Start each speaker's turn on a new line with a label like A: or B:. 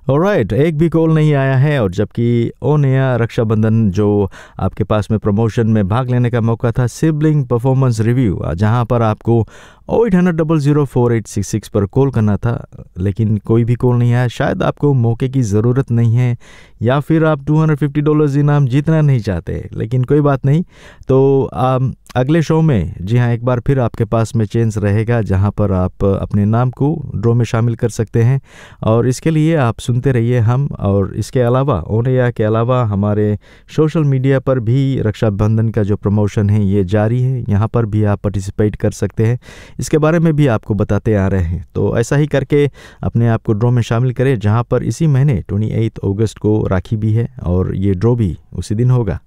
A: Alright, एक भी call नहीं आया है, और जबकि ऑन एयर रक्षाबंधन जो आपके पास में प्रमोशन में भाग लेने का मौका था, सिबलिंग परफॉर्मेंस रिव्यू, जहां पर आपको 0800 पर कॉल करना था, लेकिन कोई भी कॉल नहीं आया। शायद आपको मौके की ज़रूरत नहीं है, या फिर आप $250 इनाम जीतना नहीं चाहते, लेकिन कोई बात नहीं। तो अगले शो में जी हाँ एक बार फिर आपके पास में चांस रहेगा जहां पर आप अपने नाम को ड्रॉ में शामिल कर सकते हैं, और इसके लिए आप सुनते रहिए हम। और इसके अलावा ऑन एयर के अलावा हमारे सोशल मीडिया पर भी रक्षाबंधन का जो प्रमोशन है ये जारी है, यहाँ पर भी आप पार्टिसिपेट कर सकते हैं। इसके बारे में भी आपको बताते आ रहे हैं, तो ऐसा ही करके अपने आप को ड्रॉ में शामिल करें, जहां पर इसी महीने 28 अगस्त को राखी भी है, और ये ड्रॉ भी उसी दिन होगा।